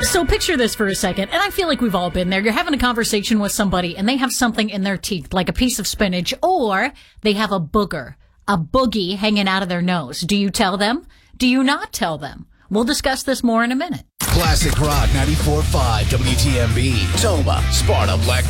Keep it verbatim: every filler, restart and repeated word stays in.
So picture this for a second, and I feel like we've all been there. You're having a conversation with somebody, and they have something in their teeth, like a piece of spinach, or they have a booger, a boogie hanging out of their nose. Do you tell them? Do you not tell them? We'll discuss this more in a minute. Classic Rock ninety-four point five W T M B, Toma, Sparta, Black